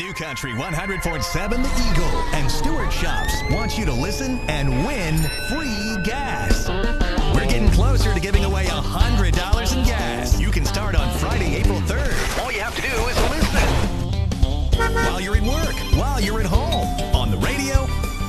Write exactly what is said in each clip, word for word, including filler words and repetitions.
New Country one hundred point seven The Eagle and Stewart Shops wants you to listen and win free gas. We're getting closer to giving away one hundred dollars in gas. You can start on Friday, April third. All you have to do is listen. While you're at work, while you're at home, on the radio,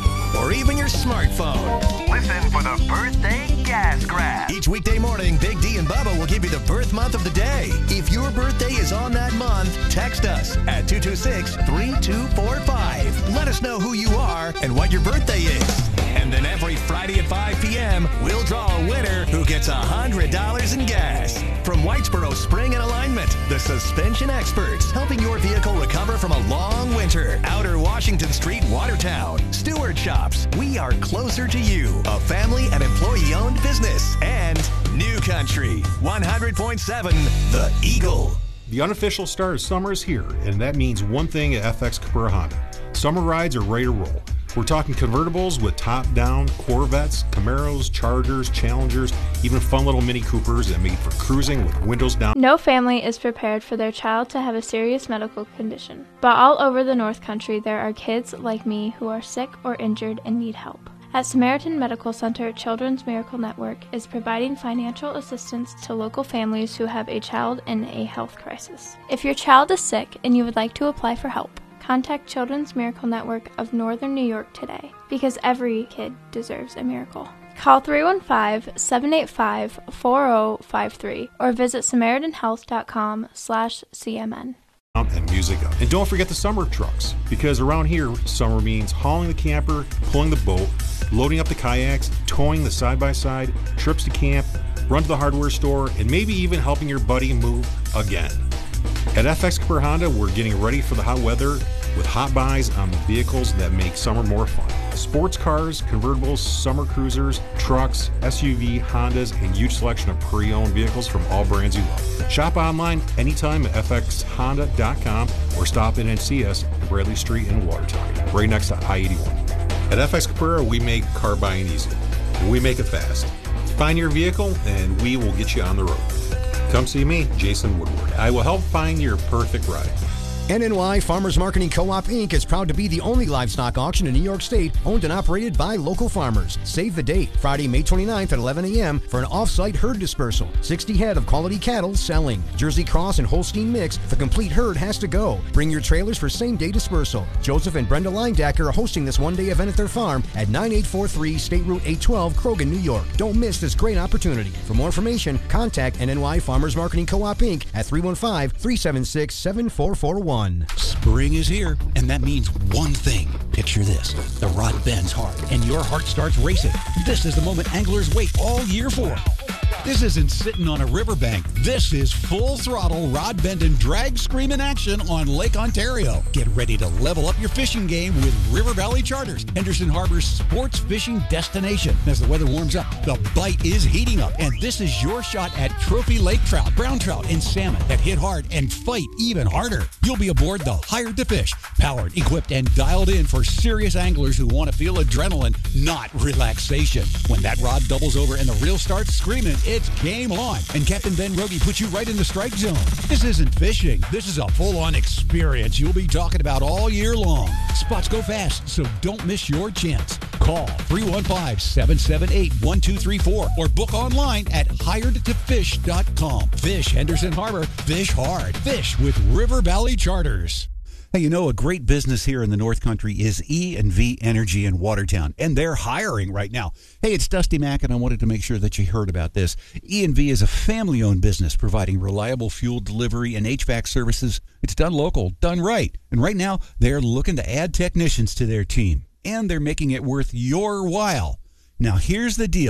or even your smartphone. Listen for the birthday gas grab. Each weekday morning, Big D and Bubba will give you the birth month of the day. If your birthday is on that month, text us at two two six, three two four five. Let us know who you are and what your birthday is. And then every Friday at five p.m., we'll draw a winner who gets one hundred dollars in gas. From Whitesboro Spring and Alignment, the suspension experts, helping your vehicle recover from a long winter. Outer Washington Street, Watertown. Stewart Shops, we are closer to you. A family and employee-owned business. And New Country one hundred point seven, The Eagle. The unofficial start of summer is here, and that means one thing at F X Capura Honda. Summer rides are ready to roll. We're talking convertibles with top-down Corvettes, Camaros, Chargers, Challengers, even fun little Mini Coopers that made for cruising with windows down. No family is prepared for their child to have a serious medical condition. But all over the North Country, there are kids like me who are sick or injured and need help. At Samaritan Medical Center, Children's Miracle Network is providing financial assistance to local families who have a child in a health crisis. If your child is sick and you would like to apply for help, contact Children's Miracle Network of Northern New York today, because every kid deserves a miracle. Call three one five, seven eight five, four zero five three or visit samaritan health dot com slash C M N. And music up. And don't forget the summer trucks, because around here, summer means hauling the camper, pulling the boat, loading up the kayaks, towing the side-by-side, trips to camp, run to the hardware store, and maybe even helping your buddy move again. At F X Capura Honda, we're getting ready for the hot weather with hot buys on the vehicles that make summer more fun. Sports cars, convertibles, summer cruisers, trucks, S U V, Hondas, and huge selection of pre-owned vehicles from all brands you love. Shop online anytime at f x honda dot com or stop in and see us at Bradley Street in Watertown, right next to I eighty-one. At F X Capura, we make car buying easy. We make it fast. Find your vehicle and we will get you on the road. Come see me, Jason Woodward. I will help find your perfect ride. N N Y Farmers Marketing Co-op, Incorporated is proud to be the only livestock auction in New York State owned and operated by local farmers. Save the date, Friday, May twenty-ninth at eleven a.m. for an off-site herd dispersal. sixty head of quality cattle selling. Jersey Cross and Holstein mix, the complete herd has to go. Bring your trailers for same-day dispersal. Joseph and Brenda Leindacker are hosting this one-day event at their farm at nine eight four three State Route eight twelve, Krogan, New York. Don't miss this great opportunity. For more information, contact N N Y Farmers Marketing Co-op, Incorporated at three one five, three seven six, seven four four one. Spring is here, and that means one thing. Picture this. The rod bends hard, and your heart starts racing. This is the moment anglers wait all year for. This isn't sitting on a riverbank. This is full throttle rod bend and drag screaming action on Lake Ontario. Get ready to level up your fishing game with River Valley Charters, Henderson Harbor's sports fishing destination. As the weather warms up, the bite is heating up, and this is your shot at trophy lake trout, brown trout, and salmon that hit hard and fight even harder. You'll be aboard the Hired to Fish, powered, equipped, and dialed in for serious anglers who want to feel adrenaline, not relaxation. When that rod doubles over and the reel starts screaming, it's game on. And Captain Ben Rogie puts you right in the strike zone. This isn't fishing. This is a full-on experience you'll be talking about all year long. Spots go fast, so don't miss your chance. Call three one five, seven seven eight, one two three four or book online at hired to fish dot com. Fish Henderson Harbor. Fish hard. Fish with River Valley Charters. Hey, you know, a great business here in the North Country is E and V Energy in Watertown, and they're hiring right now. Hey, it's Dusty Mack, and I wanted to make sure that you heard about this. E and V is a family-owned business providing reliable fuel delivery and H V A C services. It's done local, done right. And right now, they're looking to add technicians to their team, and they're making it worth your while. Now, here's the deal.